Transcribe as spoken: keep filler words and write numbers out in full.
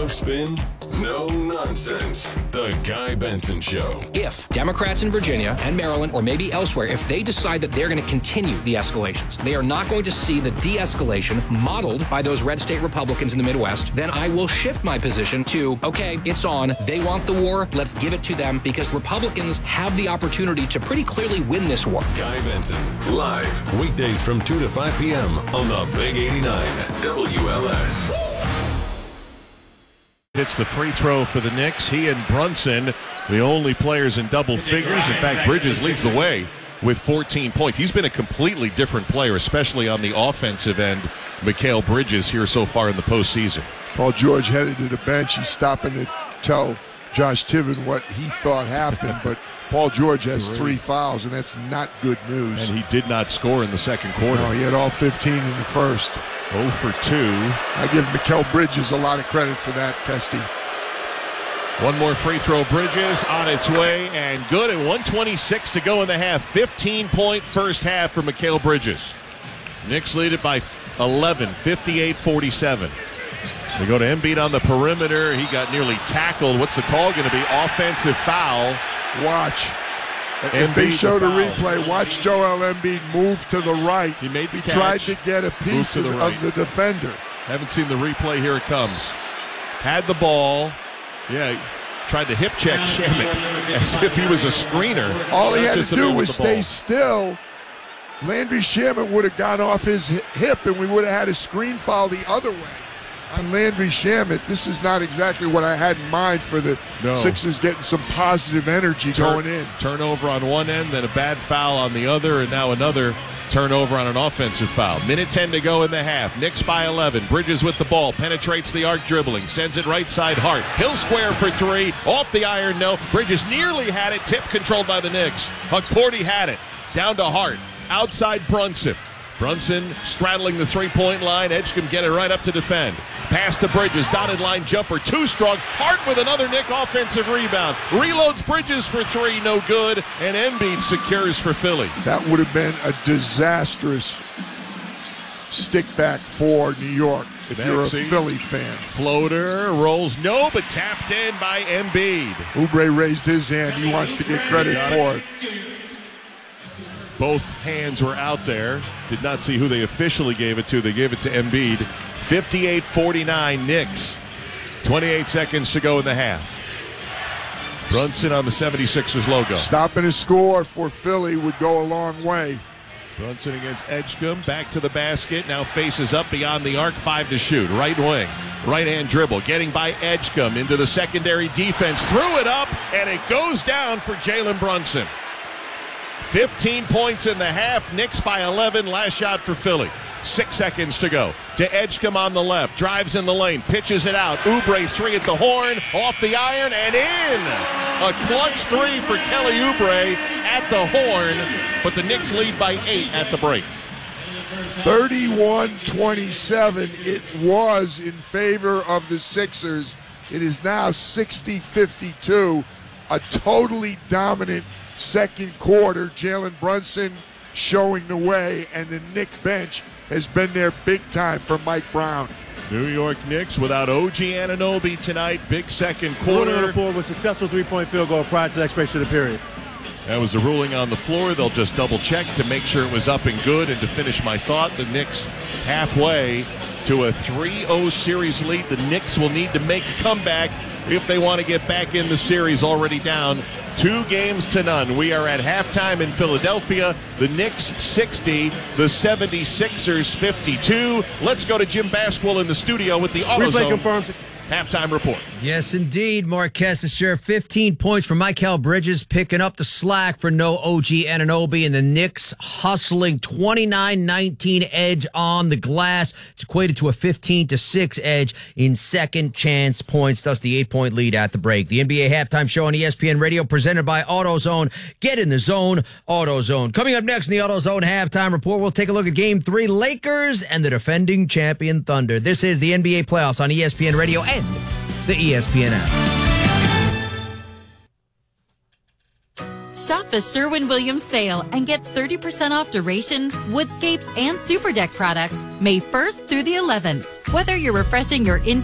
Enough spin, no nonsense. The Guy Benson Show. If Democrats in Virginia and Maryland, or maybe elsewhere, if they decide that they're going to continue the escalations, they are not going to see the de-escalation modeled by those red state Republicans in the Midwest, then I will shift my position to, okay, it's on. They want the war. Let's give it to them, because Republicans have the opportunity to pretty clearly win this war. Guy Benson, live, weekdays from two to five p.m. on the Big eighty-nine W L S. Hits the free throw for the Knicks. He and Brunson, the only players in double figures. In fact, Bridges leads the way with fourteen points. He's been a completely different player, especially on the offensive end, Mikal Bridges, here so far in the postseason. Paul George headed to the bench. He's stopping to tell Josh Tiven what he thought happened, but Paul George has three. three fouls, and that's not good news. And he did not score in the second quarter. No, he had all fifteen in the first. oh for two. I give Mikal Bridges a lot of credit for that, Pesty. One more free throw, Bridges on its way, and good, and one twenty-six to go in the half. fifteen-point first half for Mikal Bridges. Knicks lead it by eleven, fifty-eight forty-seven. They go to Embiid on the perimeter. He got nearly tackled. What's the call going to be? Offensive foul. Watch. Embiid if they show the, the replay, watch Joel Embiid move to the right. He made the He catch, tried to get a piece the of, right. of the defender. Haven't seen the replay. Here it comes. Had the ball. Yeah, he tried to hip check Shamet as if he was a screener. All he had to do was stay ball. still. Landry Shamet would have gone off his hip, and we would have had a screen foul the other way on Landry Shamet. This is not exactly what I had in mind for the no. Sixers getting some positive energy Turn, going in. Turnover on one end, then a bad foul on the other, and now another turnover on an offensive foul. Minute ten to go in the half. Knicks by eleven. Bridges with the ball. Penetrates the arc dribbling. Sends it right side Hart. Hill square for three. Off the iron, no. Bridges nearly had it. Tip controlled by the Knicks. Hukporti had it. Down to Hart. Outside Brunson. Brunson straddling the three-point line. Edgecombe get it right up to defend. Pass to Bridges. Dotted line jumper. Too strong. Hart with another Knick offensive rebound. Reloads Bridges for three. No good. And Embiid secures for Philly. That would have been a disastrous stick back for New York if you're a Philly fan. Floater rolls. No, but tapped in by Embiid. Oubre raised his hand. He wants to get credit for it. Both hands were out there. Did not see who they officially gave it to. They gave it to Embiid. fifty-eight forty-nine Knicks. twenty-eight seconds to go in the half. Brunson on the seventy-sixers logo. Stopping a score for Philly would go a long way. Brunson against Edgecombe. Back to the basket. Now faces up beyond the arc. Five to shoot. Right wing. Right-hand dribble. Getting by Edgecombe into the secondary defense. Threw it up, and it goes down for Jalen Brunson. fifteen points in the half. Knicks by eleven. Last shot for Philly. Six seconds to go. To Edgecombe on the left. Drives in the lane. Pitches it out. Oubre three at the horn. Off the iron and in. A clutch three for Kelly Oubre at the horn. But the Knicks lead by eight at the break. thirty-one twenty-seven. It was in favor of the Sixers. It is now sixty fifty-two. A totally dominant second quarter. Jalen Brunson showing the way, and the Knick bench has been there big time for Mike Brown. New York Knicks without O G Anunoby tonight. Big second quarter. Four with successful three-point field goal prior to the expiration of the period. That was the ruling on the floor. They'll just double check to make sure it was up and good. And to finish my thought, the Knicks halfway to a three oh series lead. The Knicks will need to make a comeback if they want to get back in the series, already down two games to none. We are at halftime in Philadelphia. The Knicks sixty, the seventy-sixers fifty-two. Let's go to Jim Basquill in the studio with the AutoZone Replay confirms halftime report. Yes, indeed. Marquez to share fifteen points for Mikal Bridges, picking up the slack for no O G Anunoby, and the Knicks hustling twenty-nine nineteen edge on the glass. It's equated to a fifteen to six edge in second chance points, thus the eight-point lead at the break. The N B A halftime show on E S P N Radio presented by AutoZone. Get in the zone, AutoZone. Coming up next in the AutoZone halftime report, we'll take a look at Game three, Lakers and the defending champion Thunder. This is the N B A playoffs on E S P N Radio and the E S P N app. Shop the Sherwin-Williams sale and get thirty percent off Duration, Woodscapes, and Super Deck products May first through the eleventh. Whether you're refreshing your interior